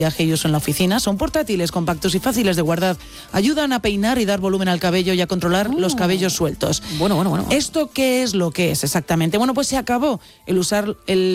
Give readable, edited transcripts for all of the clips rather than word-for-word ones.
viaje y uso en la oficina. Son portátiles, compactos y fáciles de guardar. Ayudan a peinar y dar volumen al cabello y a controlar los cabellos sueltos. Bueno. ¿Esto qué es lo que es exactamente? Bueno, pues se acabó el usar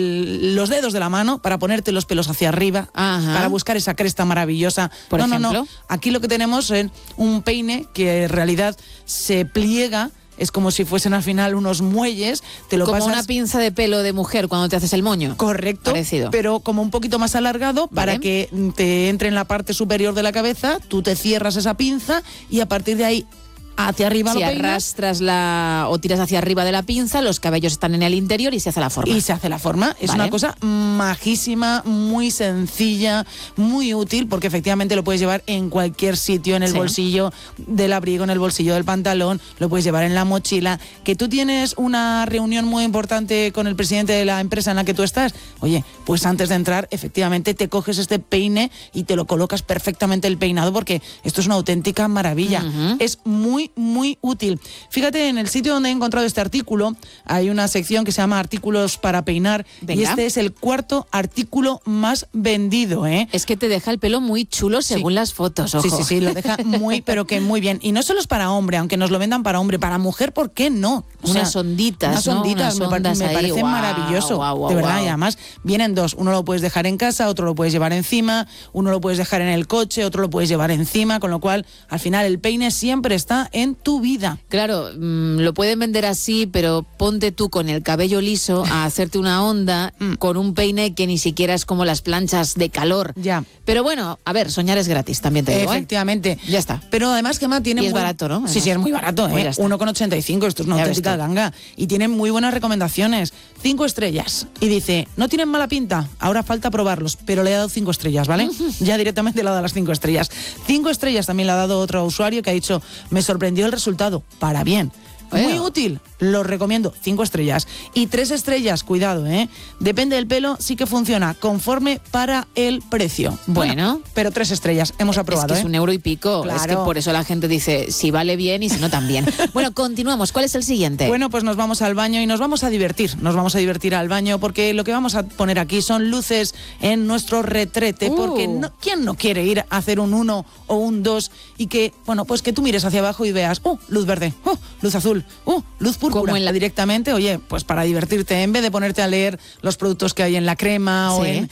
los dedos de la mano para ponerte los pelos hacia arriba, para buscar esa cresta maravillosa. Por ejemplo. No. Aquí lo que tenemos es un peine que en realidad se pliega. Es como si fuesen al final unos muelles, te lo como pasas... una pinza de pelo de mujer cuando te haces el moño. Correcto, parecido. Pero como un poquito más alargado, para Vale. que te entre en la parte superior de la cabeza, tú te cierras esa pinza y a partir de ahí hacia arriba Si lo peinas. arrastras o tiras hacia arriba de la pinza, los cabellos están en el interior y se hace la forma. Y se hace la forma. Es Vale. una cosa majísima, muy sencilla, muy útil, porque efectivamente lo puedes llevar en cualquier sitio, en el bolsillo del abrigo, en el bolsillo del pantalón, lo puedes llevar en la mochila. Que tú tienes una reunión muy importante con el presidente de la empresa en la que tú estás, oye, pues antes de entrar, efectivamente te coges este peine y te lo colocas perfectamente el peinado, porque esto es una auténtica maravilla. Es muy útil. Fíjate, en el sitio donde he encontrado este artículo hay una sección que se llama artículos para peinar. Venga. Y este es el 4º artículo más vendido, ¿eh? Es que te deja el pelo muy chulo según las fotos, ojo. Sí, lo deja pero que muy bien. Y no solo es para hombre, aunque nos lo vendan para hombre, para mujer, ¿por qué no? Unas onditas, ¿no? Unas onditas, me parece ahí. maravilloso, Guau, de verdad. guau. Y además vienen dos, uno lo puedes dejar en casa, otro lo puedes llevar encima, uno lo puedes dejar en el coche, otro lo puedes llevar encima, con lo cual, al final, el peine siempre está en tu vida. Claro, lo pueden vender así, pero ponte tú con el cabello liso a hacerte una onda con un peine que ni siquiera es como las planchas de calor. Ya. Pero bueno, a ver, soñar es gratis, también te digo, ¿eh? Efectivamente. Ya está. Pero además, Gemma, tiene... Y es barato, ¿no? Sí, es muy barato, Pues ya ¿eh? está. 1,85, esto es una Ya ves auténtica tú. ganga. Y tiene muy buenas recomendaciones. 5 estrellas. Y dice, no tienen mala pinta, ahora falta probarlos, pero le he dado 5 estrellas, ¿vale? Ya directamente le he dado las 5 estrellas. 5 estrellas también le ha dado otro usuario que ha dicho, me sorprendió el resultado, para bien. Muy útil, lo recomiendo, 5 estrellas. Y 3 estrellas, cuidado, ¿eh? Depende del pelo, sí que funciona conforme para el precio. Bueno. Pero 3 estrellas, hemos aprobado, Es que es €1 y pico. Claro. Es que por eso la gente dice si vale bien y si no también. Bueno, continuamos. ¿Cuál es el siguiente? Bueno, pues nos vamos al baño y nos vamos a divertir. Nos vamos a divertir al baño porque lo que vamos a poner aquí son luces en nuestro retrete. Porque ¿quién no quiere ir a hacer un 1 o un 2 y que, bueno, pues que tú mires hacia abajo y veas, luz verde, luz azul, luz púrpura? Como en la... Directamente, oye, pues para divertirte, en vez de ponerte a leer los productos que hay en la crema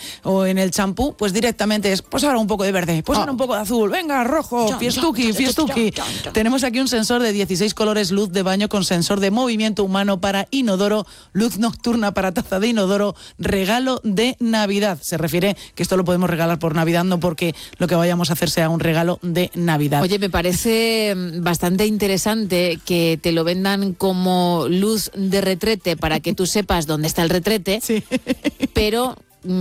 o en el champú, pues directamente es, pues ahora un poco de verde, pues ahora un poco de azul, venga, rojo, fiestuki. Tenemos aquí un sensor de 16 colores, luz de baño con sensor de movimiento humano para inodoro, luz nocturna para taza de inodoro, regalo de Navidad. Se refiere que esto lo podemos regalar por Navidad, no porque lo que vayamos a hacer sea un regalo de Navidad. Oye, me parece bastante interesante que te lo vendan como luz de retrete para que tú sepas dónde está el retrete, pero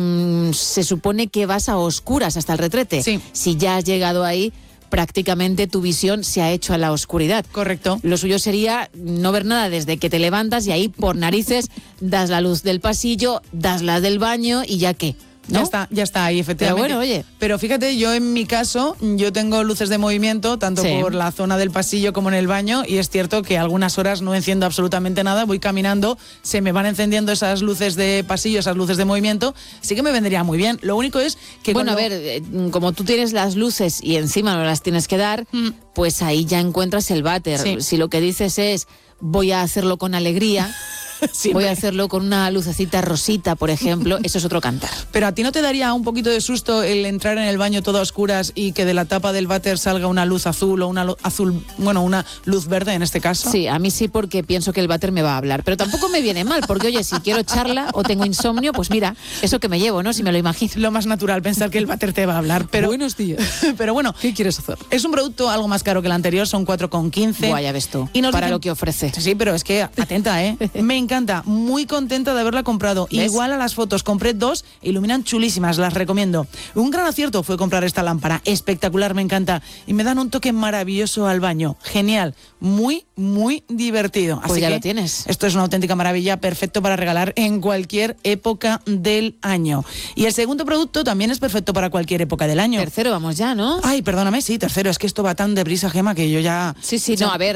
se supone que vas a oscuras hasta el retrete. Sí. Si ya has llegado ahí, prácticamente tu visión se ha hecho a la oscuridad. Correcto. Lo suyo sería no ver nada desde que te levantas y ahí por narices das la luz del pasillo, das la del baño y ya qué. ¿No? Ya está ahí, efectivamente. Pero bueno, oye. Pero fíjate, yo en mi caso, yo tengo luces de movimiento, tanto por la zona del pasillo como en el baño, y es cierto que algunas horas no enciendo absolutamente nada, voy caminando, se me van encendiendo esas luces de pasillo, esas luces de movimiento, sí que me vendría muy bien. Lo único es que... Bueno, a ver, como tú tienes las luces y encima no las tienes que dar, pues ahí ya encuentras el váter. Sí. Si lo que dices es, voy a hacerlo con alegría... Voy a hacerlo con una lucecita rosita, por ejemplo, eso es otro cantar. Pero ¿a ti no te daría un poquito de susto el entrar en el baño todo a oscuras y que de la tapa del váter salga una luz azul o una una luz verde en este caso? Sí, a mí sí, porque pienso que el váter me va a hablar. Pero tampoco me viene mal, porque oye, si quiero echarla o tengo insomnio, pues mira, eso que me llevo, ¿no? Si me lo imagino. Lo más natural, pensar que el váter te va a hablar. Pero, Buenos días. Pero bueno, ¿Qué quieres hacer? es un producto algo más caro que el anterior, son 4,15. Buah, ya ves tú, Y nos para dicen- lo que ofrece. Sí, pero es que, atenta, me encanta, muy contenta de haberla comprado. ¿Ves? Igual a las fotos, compré 2, iluminan chulísimas, las recomiendo. Un gran acierto fue comprar esta lámpara, espectacular, me encanta. Y me dan un toque maravilloso al baño, genial, muy divertido. Pues Así ya que lo tienes. esto es una auténtica maravilla, perfecto para regalar en cualquier época del año. Y el segundo producto también es perfecto para cualquier época del año. Tercero, vamos ya, ¿no? Ay, perdóname, sí, tercero, es que esto va tan deprisa, Gemma, que yo ya... Sí, no, a ver.